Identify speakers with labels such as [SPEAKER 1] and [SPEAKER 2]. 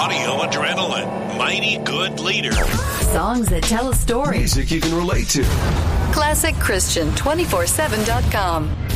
[SPEAKER 1] Audio Adrenaline. Mighty Good Leader.
[SPEAKER 2] Songs that tell a story.
[SPEAKER 3] Music you can relate to.
[SPEAKER 2] ClassicChristian247.com.